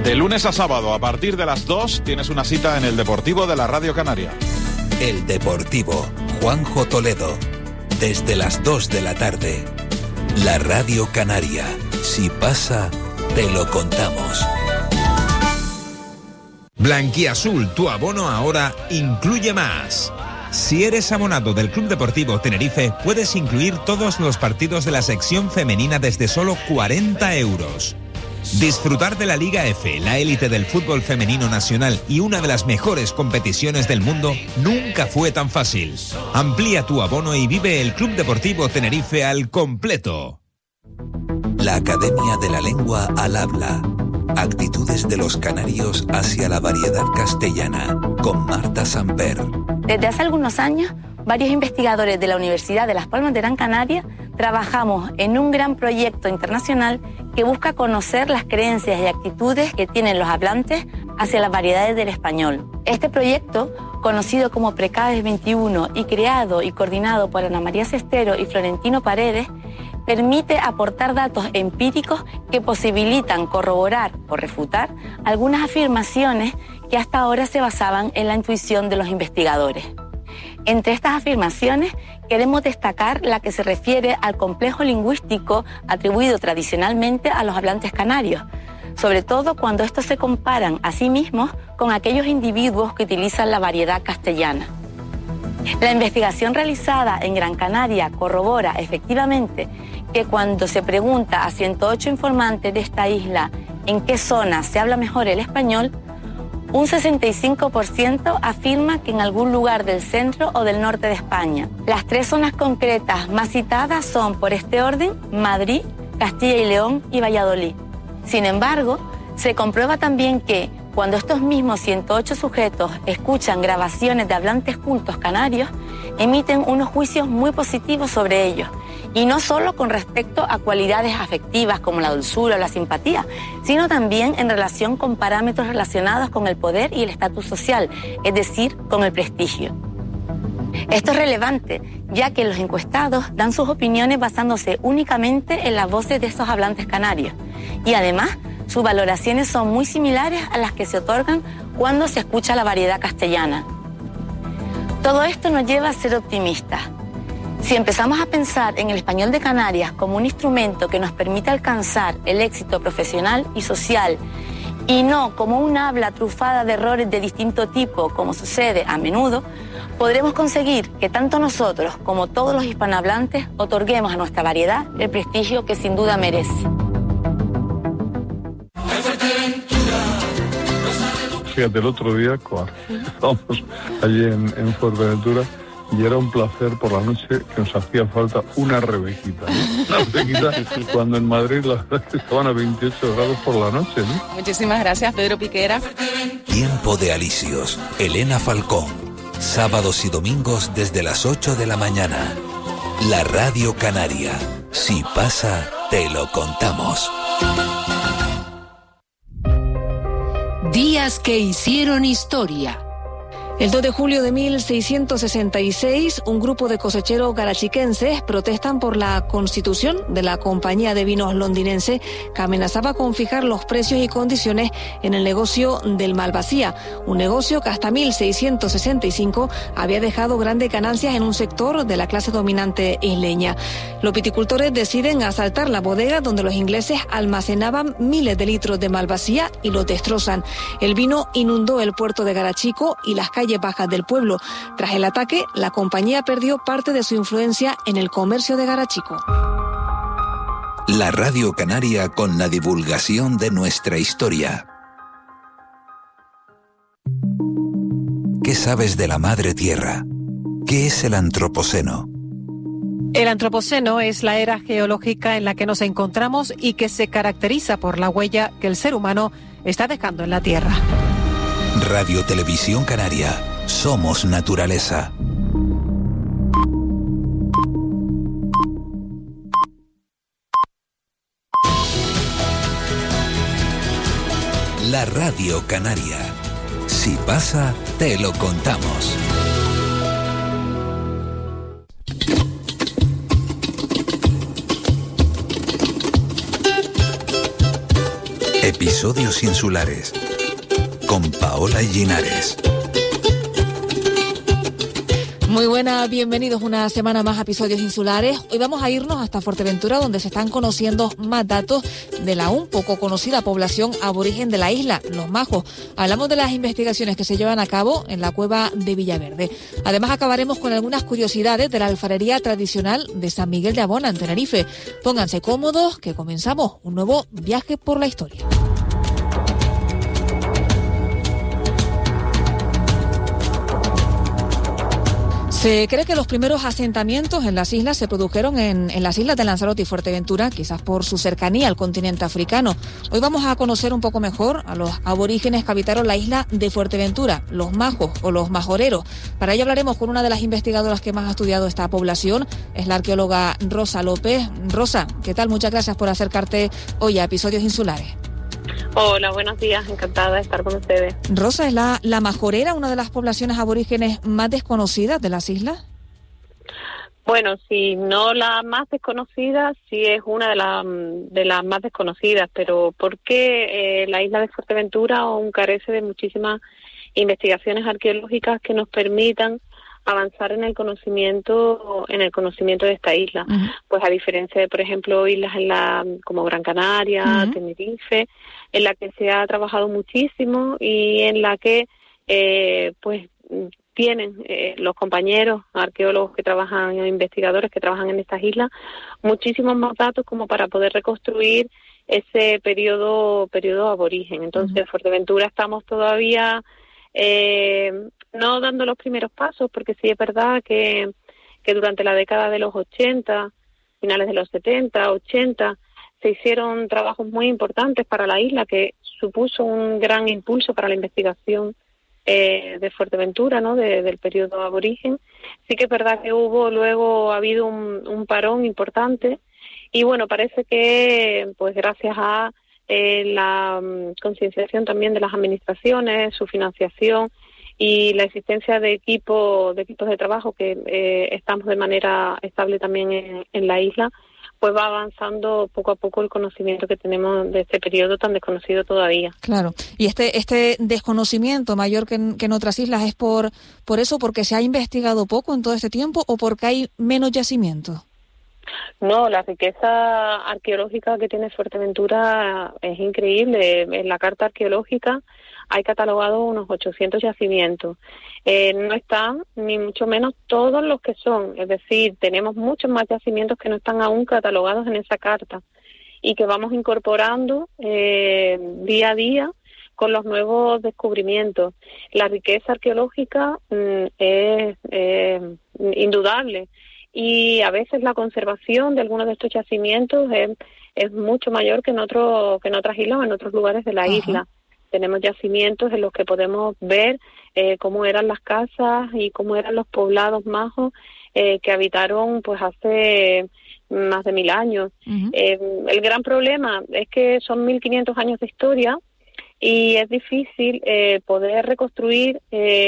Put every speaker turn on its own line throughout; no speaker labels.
De lunes a sábado, a partir de las 2, tienes una cita en el Deportivo de la Radio Canaria.
El Deportivo, Juanjo Toledo. Desde las 2 de la tarde. La Radio Canaria. Si pasa, te lo contamos.
Blanquiazul, tu abono ahora incluye más. Si eres abonado del Club Deportivo Tenerife, puedes incluir todos los partidos de la sección femenina desde solo 40 euros. Disfrutar de la Liga F, la élite del fútbol femenino nacional y una de las mejores competiciones del mundo, nunca fue tan fácil. Amplía tu abono y vive el Club Deportivo Tenerife al completo.
La Academia de la Lengua al Habla. Actitudes de los canarios hacia la variedad castellana, con Marta Samper.
Desde hace algunos años, varios investigadores de la Universidad de Las Palmas de Gran Canaria trabajamos en un gran proyecto internacional que busca conocer las creencias y actitudes que tienen los hablantes hacia las variedades del español. Este proyecto, conocido como Precades 21 y creado y coordinado por Ana María Sestero y Florentino Paredes, permite aportar datos empíricos que posibilitan corroborar o refutar algunas afirmaciones que hasta ahora se basaban en la intuición de los investigadores. Entre estas afirmaciones queremos destacar la que se refiere al complejo lingüístico atribuido tradicionalmente a los hablantes canarios, sobre todo cuando estos se comparan a sí mismos con aquellos individuos que utilizan la variedad castellana. La investigación realizada en Gran Canaria corrobora efectivamente que cuando se pregunta a 108 informantes de esta isla en qué zona se habla mejor el español, un 65% afirma que en algún lugar del centro o del norte de España. Las 3 zonas concretas más citadas son, por este orden, Madrid, Castilla y León y Valladolid. Sin embargo, se comprueba también que cuando estos mismos 108 sujetos escuchan grabaciones de hablantes cultos canarios, emiten unos juicios muy positivos sobre ellos, y no solo con respecto a cualidades afectivas como la dulzura o la simpatía, sino también en relación con parámetros relacionados con el poder y el estatus social, es decir, con el prestigio. Esto es relevante, ya que los encuestados dan sus opiniones basándose únicamente en las voces de estos hablantes canarios, y además sus valoraciones son muy similares a las que se otorgan cuando se escucha la variedad castellana. Todo esto nos lleva a ser optimistas. Si empezamos a pensar en el español de Canarias como un instrumento que nos permite alcanzar el éxito profesional y social, y no como un habla trufada de errores de distinto tipo, como sucede a menudo, podremos conseguir que tanto nosotros como todos los hispanohablantes otorguemos a nuestra variedad el prestigio que sin duda merece.
Fíjate, el otro día estábamos allí en Fuerteventura y era un placer por la noche que nos hacía falta una rebequita, ¿no? Una rebequita cuando en Madrid la verdad es que estaban a 28 grados por la noche, ¿no?
Muchísimas gracias, Pedro Piquera.
Tiempo de Alisios, Elena Falcón. Sábados y domingos desde las 8 de la mañana. La Radio Canaria. Si pasa, te lo contamos.
Días que hicieron historia. El 2 de julio de 1666, un grupo de cosecheros garachiquenses protestan por la constitución de la compañía de vinos londinense que amenazaba con fijar los precios y condiciones en el negocio del Malvasía, un negocio que hasta 1665 había dejado grandes ganancias en un sector de la clase dominante isleña. Los viticultores deciden asaltar la bodega donde los ingleses almacenaban miles de litros de Malvasía y los destrozan. El vino inundó el puerto de Garachico y las calles bajas del pueblo. Tras el ataque, la compañía perdió parte de su influencia en el comercio de Garachico.
La Radio Canaria con la divulgación de nuestra historia. ¿Qué sabes de la Madre Tierra? ¿Qué es el Antropoceno?
El Antropoceno es la era geológica en la que nos encontramos y que se caracteriza por la huella que el ser humano está dejando en la Tierra.
Radio Televisión Canaria. Somos naturaleza. La Radio Canaria. Si pasa, te lo contamos. Episodios insulares con Paola Llinares.
Muy buenas, bienvenidos una semana más a Episodios Insulares. Hoy vamos a irnos hasta Fuerteventura, donde se están conociendo más datos de la aún poco conocida población aborigen de la isla, los majos. Hablamos de las investigaciones que se llevan a cabo en la cueva de Villaverde. Además, acabaremos con algunas curiosidades de la alfarería tradicional de San Miguel de Abona, en Tenerife. Pónganse cómodos, que comenzamos un nuevo viaje por la historia. Se cree que los primeros asentamientos en las islas se produjeron en las islas de Lanzarote y Fuerteventura, quizás por su cercanía al continente africano. Hoy vamos a conocer un poco mejor a los aborígenes que habitaron la isla de Fuerteventura, los majos o los majoreros. Para ello hablaremos con una de las investigadoras que más ha estudiado esta población, es la arqueóloga Rosa López. Rosa, ¿qué tal? Muchas gracias por acercarte hoy a Episodios Insulares.
Hola, buenos días, encantada de estar con ustedes.
Rosa, ¿es la majorera una de las poblaciones aborígenes más desconocidas de las islas?
Bueno, si no la más desconocida, sí es una de las más desconocidas, pero ¿por qué la isla de Fuerteventura aún carece de muchísimas investigaciones arqueológicas que nos permitan avanzar en el conocimiento de esta isla? Uh-huh. Pues a diferencia de, por ejemplo, islas como Gran Canaria, uh-huh, Tenerife, en la que se ha trabajado muchísimo y en la que pues tienen los compañeros arqueólogos que trabajan, investigadores que trabajan en estas islas, muchísimos más datos como para poder reconstruir ese periodo aborigen. Entonces, uh-huh, en Fuerteventura estamos todavía no dando los primeros pasos, porque sí es verdad que durante la década de los 80, finales de los 70, 80, se hicieron trabajos muy importantes para la isla, que supuso un gran impulso para la investigación de Fuerteventura, ¿no? Del periodo aborigen. Sí que es verdad que luego ha habido un parón importante, y bueno, parece que pues gracias a la concienciación también de las administraciones, su financiación y la existencia de equipos de trabajo que estamos de manera estable también en la isla, pues va avanzando poco a poco el conocimiento que tenemos de este periodo tan desconocido todavía.
Claro, y este desconocimiento mayor que en otras islas es por eso, porque se ha investigado poco en todo este tiempo, o porque hay menos yacimientos.
No, la riqueza arqueológica que tiene Fuerteventura es increíble. En la carta arqueológica hay catalogado unos 800 yacimientos. No están ni mucho menos todos los que son, es decir, tenemos muchos más yacimientos que no están aún catalogados en esa carta y que vamos incorporando día a día con los nuevos descubrimientos. La riqueza arqueológica es indudable. Y a veces la conservación de algunos de estos yacimientos es mucho mayor que en otras islas o en otros lugares de la uh-huh, isla. Tenemos yacimientos en los que podemos ver cómo eran las casas y cómo eran los poblados majos que habitaron pues hace más de 1000 años. Uh-huh. El gran problema es que son 1500 años de historia y es difícil poder reconstruir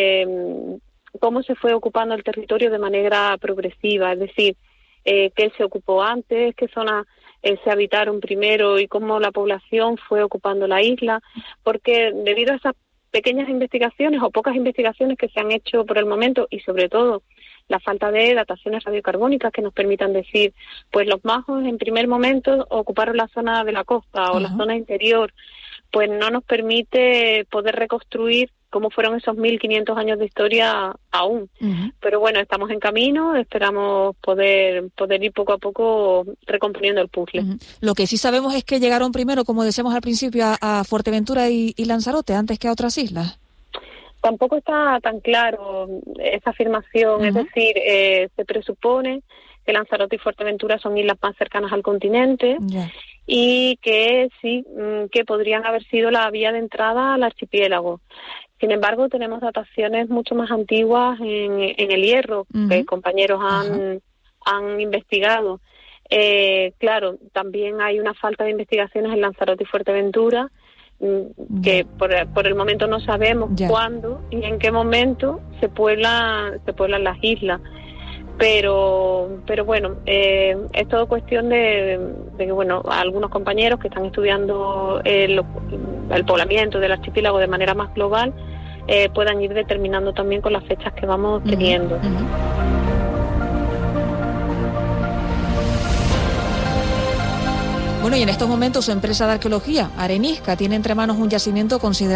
cómo se fue ocupando el territorio de manera progresiva, es decir, qué se ocupó antes, qué zonas se habitaron primero y cómo la población fue ocupando la isla, porque debido a esas pequeñas investigaciones o pocas investigaciones que se han hecho por el momento, y sobre todo la falta de dataciones radiocarbónicas que nos permitan decir, pues los majos en primer momento ocuparon la zona de la costa o uh-huh, la zona interior, pues no nos permite poder reconstruir cómo fueron esos 1500 años de historia aún. Uh-huh. Pero bueno, estamos en camino, esperamos poder ir poco a poco recomponiendo el puzzle.
Uh-huh. Lo que sí sabemos es que llegaron primero, como decíamos al principio, a Fuerteventura y Lanzarote antes que a otras islas.
Tampoco está tan claro esa afirmación, uh-huh, es decir, se presupone que Lanzarote y Fuerteventura son islas más cercanas al continente, yeah, y que sí, que podrían haber sido la vía de entrada al archipiélago. Sin embargo, tenemos dataciones mucho más antiguas en el Hierro, uh-huh, que compañeros han investigado. Claro, también hay una falta de investigaciones en Lanzarote y Fuerteventura, que por el momento no sabemos cuándo y en qué momento se pueblan las islas. Pero bueno, es todo cuestión de que, bueno, algunos compañeros que están estudiando el poblamiento del archipiélago de manera más global puedan ir determinando también con las fechas que vamos teniendo.
Bueno, y en estos momentos su empresa de arqueología, Arenisca, tiene entre manos un yacimiento considerado